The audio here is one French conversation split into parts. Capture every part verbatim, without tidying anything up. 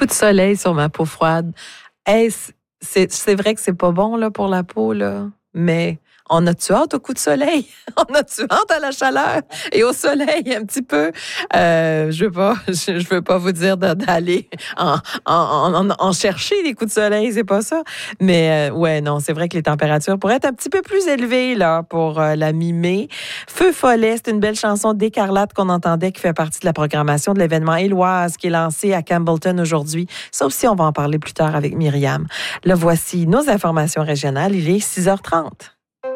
coup de soleil sur ma peau froide. Hey, c'est, c'est vrai que c'est pas bon là, pour la peau, là, mais on a-tu hâte au coup de soleil? On a-tu hâte à la chaleur et au soleil un petit peu? Euh, je veux pas, je, je veux pas vous dire d'aller en, en, en, en chercher des coups de soleil, c'est pas ça. Mais euh, ouais, non, c'est vrai que les températures pourraient être un petit peu plus élevées là pour euh, la mi-mai. Feu follet, c'est une belle chanson d'Écarlate qu'on entendait qui fait partie de la programmation de l'événement Éloise qui est lancé à Campbellton aujourd'hui. Ça aussi, on va en parler plus tard avec Myriam. Là, voici nos informations régionales. Il est six heures trente.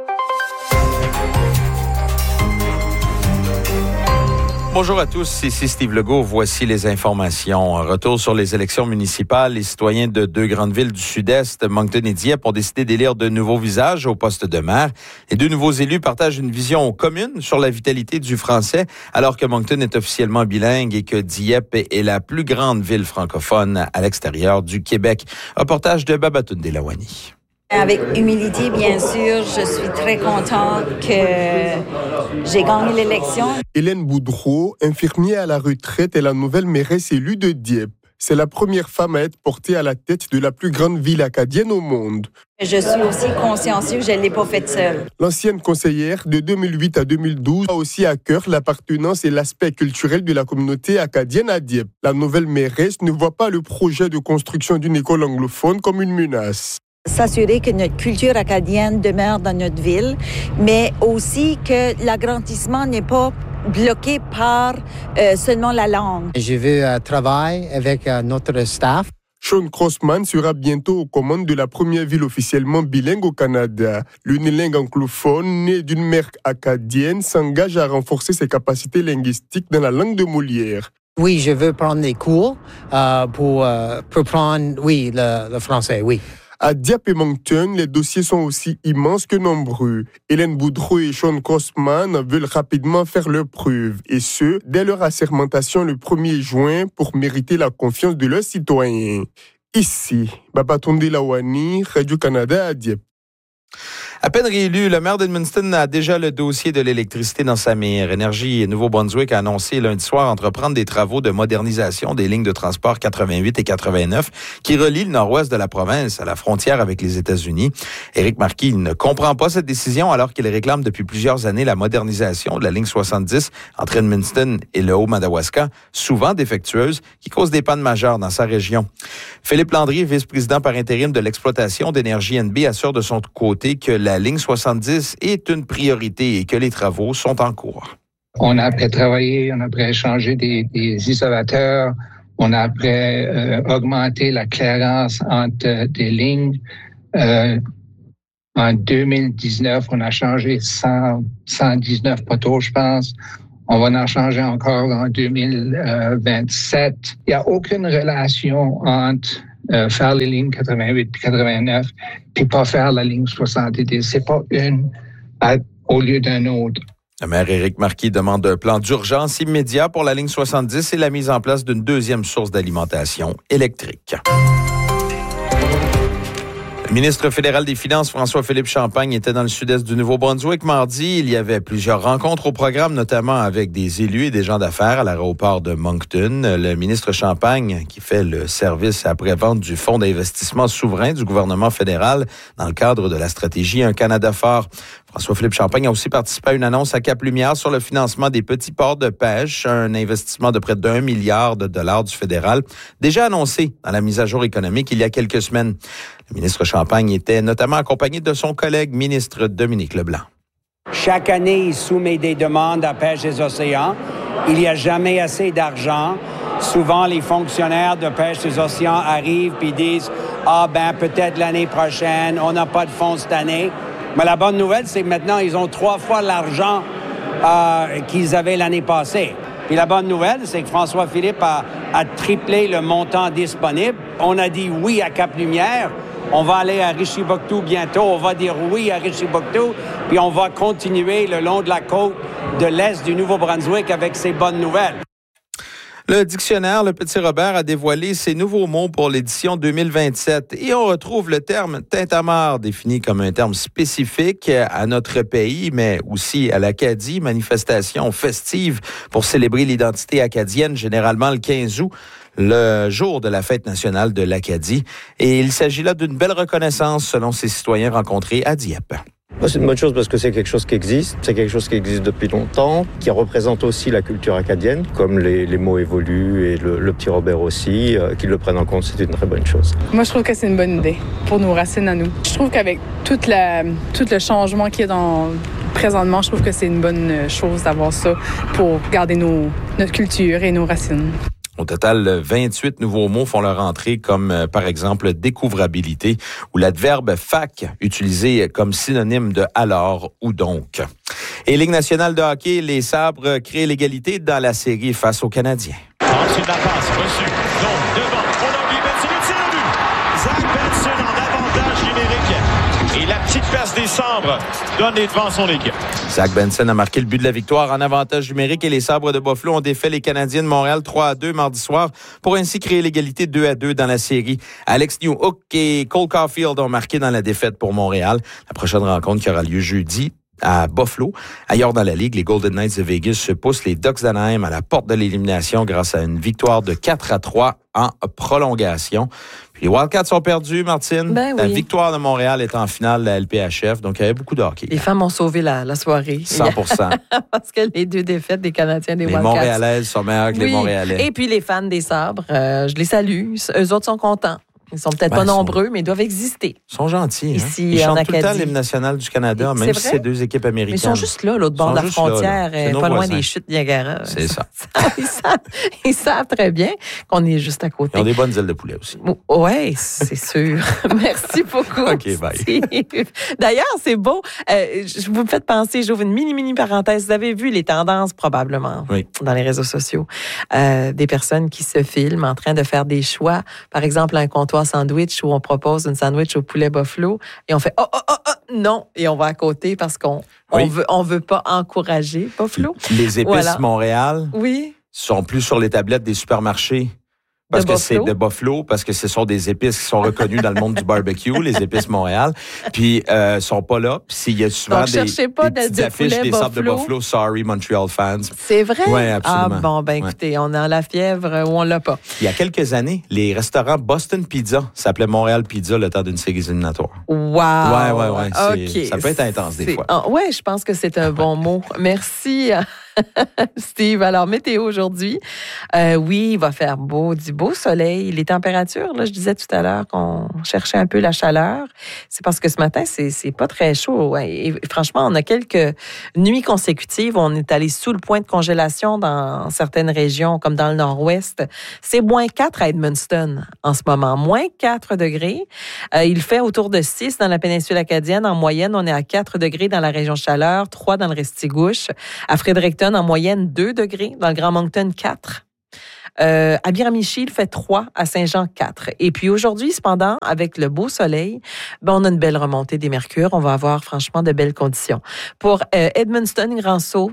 Bonjour à tous, ici Steve Legault. Voici les informations. Retour sur les élections municipales. Les citoyens de deux grandes villes du Sud-Est, Moncton et Dieppe, ont décidé d'élire de nouveaux visages au poste de maire. Les deux nouveaux élus partagent une vision commune sur la vitalité du français, alors que Moncton est officiellement bilingue et que Dieppe est la plus grande ville francophone à l'extérieur du Québec. Reportage de Babatunde Lawani. Avec humilité, bien sûr, je suis très content que j'ai gagné l'élection. Hélène Boudreau, infirmière à la retraite, est la nouvelle mairesse élue de Dieppe. C'est la première femme à être portée à la tête de la plus grande ville acadienne au monde. Je suis aussi consciencieuse, je ne l'ai pas faite seule. L'ancienne conseillère de deux mille huit à deux mille douze a aussi à cœur l'appartenance et l'aspect culturel de la communauté acadienne à Dieppe. La nouvelle mairesse ne voit pas le projet de construction d'une école anglophone comme une menace. S'assurer que notre culture acadienne demeure dans notre ville, mais aussi que l'agrandissement n'est pas bloqué par euh, seulement la langue. Je veux euh, travailler avec euh, notre staff. Sean Crossman sera bientôt aux commandes de la première ville officiellement bilingue au Canada. L'unilingue anglophone, née d'une mère acadienne, s'engage à renforcer ses capacités linguistiques dans la langue de Molière. Oui, je veux prendre des cours euh, pour, euh, pour prendre, oui, le, le français, oui. À Dieppe et Moncton, les dossiers sont aussi immenses que nombreux. Hélène Boudreau et Sean Crossman veulent rapidement faire leurs preuves, et ce, dès leur assermentation le premier juin pour mériter la confiance de leurs citoyens. Ici, Babatunde Lawani, Radio-Canada à Dieppe. À peine réélu, le maire d'Edmundston a déjà le dossier de l'électricité dans sa mire. Énergie Nouveau-Brunswick a annoncé lundi soir entreprendre des travaux de modernisation des lignes de transport quatre-vingt-huit et quatre-vingt-neuf qui relient le nord-ouest de la province à la frontière avec les États-Unis. Éric Marquis ne comprend pas cette décision alors qu'il réclame depuis plusieurs années la modernisation de la ligne soixante-dix entre Edmundston et le Haut-Madawaska, souvent défectueuse, qui cause des pannes majeures dans sa région. Philippe Landry, vice-président par intérim de l'exploitation d'Énergie N B, assure de son côté que la ligne soixante-dix est une priorité et que les travaux sont en cours. On a après travaillé, on a après changé des, des isolateurs, on a après euh, augmenté la clairance entre euh, des lignes. Euh, en deux mille dix-neuf, on a changé cent, cent dix-neuf poteaux, je pense. On va en changer encore en deux mille vingt-sept. Il n'y a aucune relation entre Euh, faire les lignes quatre-vingt-huit et quatre-vingt-neuf, puis pas faire la ligne soixante-dix. C'est pas une à, au lieu d'un autre. Le maire Éric Marquis demande un plan d'urgence immédiat pour la ligne soixante-dix et la mise en place d'une deuxième source d'alimentation électrique. Le ministre fédéral des Finances, François-Philippe Champagne, était dans le sud-est du Nouveau-Brunswick mardi. Il y avait plusieurs rencontres au programme, notamment avec des élus et des gens d'affaires à l'aéroport de Moncton. Le ministre Champagne, qui fait le service après-vente du Fonds d'investissement souverain du gouvernement fédéral dans le cadre de la stratégie Un Canada fort. François-Philippe Champagne a aussi participé à une annonce à Cap-Lumière sur le financement des petits ports de pêche, un investissement de près d'un milliard de dollars du fédéral, déjà annoncé dans la mise à jour économique il y a quelques semaines. Le ministre Champagne était notamment accompagné de son collègue ministre Dominique Leblanc. Chaque année, il soumet des demandes à Pêche des Océans. Il n'y a jamais assez d'argent. Souvent, les fonctionnaires de Pêche des Océans arrivent et disent « Ah ben, peut-être l'année prochaine, on n'a pas de fonds cette année. » Mais la bonne nouvelle, c'est que maintenant, ils ont trois fois l'argent euh, qu'ils avaient l'année passée. Puis la bonne nouvelle, c'est que François-Philippe a, a triplé le montant disponible. On a dit oui à Cap-Lumière. On va aller à Richibouctou bientôt. On va dire oui à Richibouctou. Puis on va continuer le long de la côte de l'Est du Nouveau-Brunswick avec ces bonnes nouvelles. Le dictionnaire Le Petit Robert a dévoilé ses nouveaux mots pour l'édition deux mille vingt-sept et on retrouve le terme tintamarre défini comme un terme spécifique à notre pays, mais aussi à l'Acadie, manifestation festive pour célébrer l'identité acadienne, généralement le quinze août. Le jour de la fête nationale de l'Acadie. Et il s'agit là d'une belle reconnaissance selon ces citoyens rencontrés à Dieppe. C'est une bonne chose parce que c'est quelque chose qui existe, c'est quelque chose qui existe depuis longtemps, qui représente aussi la culture acadienne, comme les, les mots évoluent et le, le Petit Robert aussi, euh, qu'ils le prennent en compte, c'est une très bonne chose. Moi, je trouve que c'est une bonne idée pour nos racines à nous. Je trouve qu'avec toute la, tout le changement qu'il y a dans, présentement, je trouve que c'est une bonne chose d'avoir ça pour garder nos, notre culture et nos racines. Au total, vingt-huit nouveaux mots font leur entrée, comme euh, par exemple découvrabilité ou l'adverbe fac, utilisé comme synonyme de alors ou donc. Et Ligue nationale de hockey, les Sabres créent l'égalité dans la série face aux Canadiens. Ensuite, la passe reçue. Donc, devant, on a Guy Benson, c'est le but. Zach Benson en avantage numérique. Et la petite passe des Sabres donne les devants à son équipe. Zach Benson a marqué le but de la victoire en avantage numérique et les Sabres de Buffalo ont défait les Canadiens de Montréal trois à deux mardi soir pour ainsi créer l'égalité deux à deux dans la série. Alex Newhook et Cole Caulfield ont marqué dans la défaite pour Montréal. La prochaine rencontre qui aura lieu jeudi à Buffalo. Ailleurs dans la Ligue, les Golden Knights de Vegas se poussent les Ducks d'Anaheim à la porte de l'élimination grâce à une victoire de quatre à trois en prolongation. Puis les Wildcats sont perdus, Martine. Ben oui. La victoire de Montréal est en finale de la L P H F, donc il y avait beaucoup de hockey. Les femmes ont sauvé la, la soirée. cent pour cent. Parce que les deux défaites des Canadiens des les Wildcats. Les Montréalaises sont meilleures que oui. les Montréalais. Et puis les fans des Sabres, euh, je les salue. Eux autres sont contents. Ils sont peut-être ben, pas sont... nombreux, mais ils doivent exister. Ils sont gentils. Ici, hein? Ils chantent en tout le temps Acadie. l'hymne national du Canada, même si c'est deux équipes américaines. Mais ils sont juste là, l'autre bord de la frontière, là, là. pas loin voisins. des chutes Niagara. C'est ça. ils, savent, ils savent très bien qu'on est juste à côté. Ils ont des bonnes ailes de poulet aussi. Oui, c'est sûr. Merci beaucoup. OK, bye. Steve. D'ailleurs, c'est beau. Euh, je vous me faites penser, j'ouvre une mini-mini parenthèse. Vous avez vu les tendances, probablement, oui. dans les réseaux sociaux. Euh, des personnes qui se filment en train de faire des choix. Par exemple, un comptoir sandwich où on propose une sandwich au poulet buffalo et on fait « Oh, oh, oh, oh, non! » Et on va à côté parce qu'on oui. on veut, on veut pas encourager buffalo. Les épices voilà. Montréal oui. sont plus sur les tablettes des supermarchés. Parce de que Buffalo? c'est de Buffalo, parce que ce sont des épices qui sont reconnues dans le monde du barbecue, les épices Montréal. Puis, euh, sont pas là. Puis, s'il y a souvent Donc, des, pas des de, petites de affiches des sables de Buffalo. Sorry, Montreal fans. C'est vrai? Oui, absolument. Ah, bon, ben écoutez, ouais. on a la fièvre ou on l'a pas. Il y a quelques années, les restaurants Boston Pizza s'appelaient Montréal Pizza le temps d'une série éliminatoire. Wow! Ouais, ouais, ouais. Okay. Ça peut être intense des fois. Ah, ouais, je pense que c'est un bon mot. Merci. Steve, alors météo aujourd'hui. Euh, oui, il va faire beau, du beau soleil. Les températures, là, je disais tout à l'heure qu'on cherchait un peu la chaleur. C'est parce que ce matin, c'est, c'est pas très chaud. Ouais. Et franchement, on a quelques nuits consécutives où on est allé sous le point de congélation dans certaines régions, comme dans le nord-ouest. C'est moins quatre à Edmundston en ce moment. Moins quatre degrés. Euh, il fait autour de six dans la péninsule acadienne. En moyenne, on est à quatre degrés dans la région Chaleur, trois dans le Restigouche. À Fredericton, en moyenne, deux degrés. Dans le Grand Moncton, quatre. Euh, à Miramichi, il fait trois. À Saint-Jean, quatre. Et puis aujourd'hui, cependant, avec le beau soleil, ben, on a une belle remontée des mercures. On va avoir franchement de belles conditions. Pour euh, Edmundston, Grand-Sault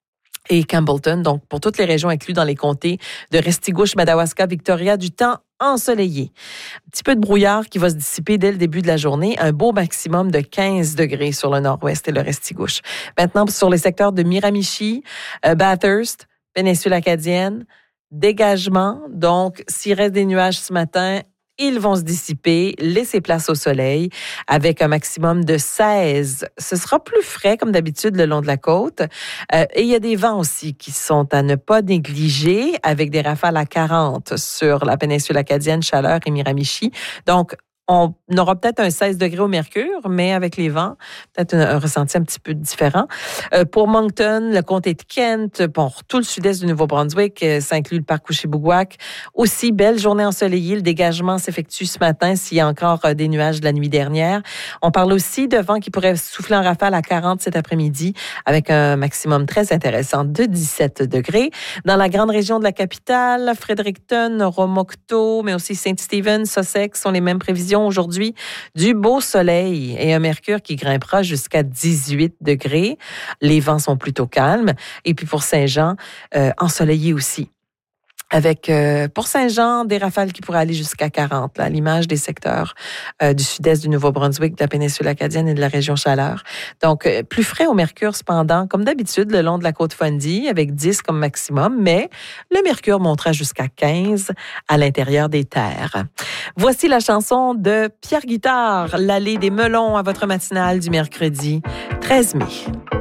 et Campbellton, donc pour toutes les régions incluses dans les comtés de Restigouche, Madawaska, Victoria, du temps ensoleillé. Un petit peu de brouillard qui va se dissiper dès le début de la journée. Un beau maximum de quinze degrés sur le nord-ouest et le Restigouche. Maintenant, sur les secteurs de Miramichi, euh, Bathurst, péninsule acadienne, dégagement. Donc, s'il reste des nuages ce matin, ils vont se dissiper, laisser place au soleil avec un maximum de seize. Ce sera plus frais, comme d'habitude, le long de la côte. Euh, et il y a des vents aussi qui sont à ne pas négliger avec des rafales à quarante sur la péninsule acadienne, Chaleur et Miramichi. Donc, on aura peut-être un seize degrés au mercure, mais avec les vents, peut-être un, un ressenti un petit peu différent. Euh, pour Moncton, le comté de Kent, pour tout le sud-est du Nouveau-Brunswick, euh, ça inclut le parc Couchibouguac. Aussi, belle journée ensoleillée. Le dégagement s'effectue ce matin s'il y a encore euh, des nuages de la nuit dernière. On parle aussi de vent qui pourrait souffler en rafale à quarante cet après-midi avec un maximum très intéressant de dix-sept degrés. Dans la grande région de la capitale, Fredericton, Romocto, mais aussi Saint-Stephen, Sussex sont les mêmes prévisions aujourd'hui. Du beau soleil et un mercure qui grimpera jusqu'à dix-huit degrés. Les vents sont plutôt calmes. Et puis pour Saint-Jean, euh, ensoleillé aussi. Avec, euh, pour Saint-Jean, des rafales qui pourraient aller jusqu'à quarante, là, à l'image des secteurs euh, du sud-est du Nouveau-Brunswick, de la péninsule acadienne et de la région Chaleur. Donc, euh, plus frais au mercure, cependant, comme d'habitude, le long de la côte Fundy, avec dix comme maximum, mais le mercure montera jusqu'à quinze à l'intérieur des terres. Voici la chanson de Pierre Guitard, l'allée des melons à votre matinale du mercredi treize mai.